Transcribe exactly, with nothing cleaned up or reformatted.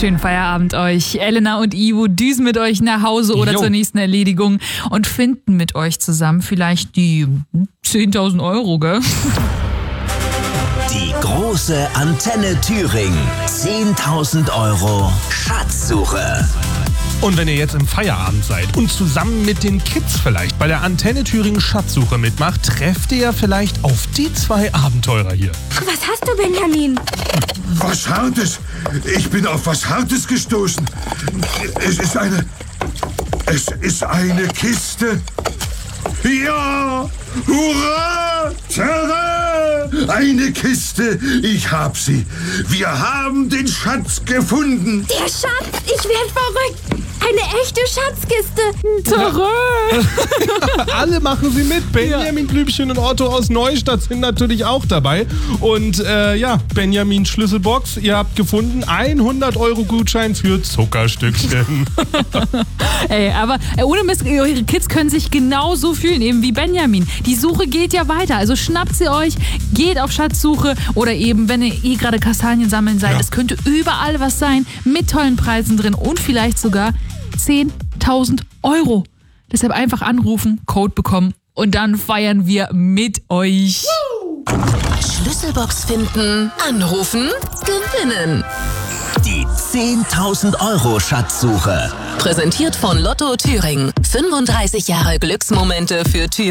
Schönen Feierabend euch. Elena und Ivo düsen mit euch nach Hause oder jo. zur nächsten Erledigung und finden mit euch zusammen vielleicht die zehntausend Euro, gell? Die große Antenne Thüringen. zehntausend Euro Schatzsuche. Und wenn ihr jetzt im Feierabend seid und zusammen mit den Kids vielleicht bei der Antenne Thüringen Schatzsuche mitmacht, trefft ihr vielleicht auf die zwei Abenteurer hier. Was hast du, Benjamin? Was Hartes. Ich bin auf was Hartes gestoßen. Es ist eine... Es ist eine Kiste. Ja! Hurra! Tada! Eine Kiste. Ich hab sie. Wir haben den Schatz gefunden. Der Schatz? Ich werd verrückt. Eine echte Schatzkiste. Terror. Alle machen sie mit. Benjamin Blümchen und Otto aus Neustadt sind natürlich auch dabei. Und äh, ja, Benjamin Schlüsselbox, ihr habt gefunden hundert Euro Gutschein für Zuckerstückchen. Ey, aber äh, ohne Mist, eure Kids können sich genauso fühlen, eben wie Benjamin. Die Suche geht ja weiter, also schnappt sie euch, geht auf Schatzsuche oder eben, wenn ihr eh gerade Kastanien sammeln seid, ja. es könnte überall was sein, mit tollen Preisen drin und vielleicht sogar zehntausend Euro. Deshalb einfach anrufen, Code bekommen und dann feiern wir mit euch. Schlüsselbox finden, anrufen, gewinnen. Die zehntausend Euro Schatzsuche. Präsentiert von Lotto Thüringen. fünfunddreißig Jahre Glücksmomente für Thüringen.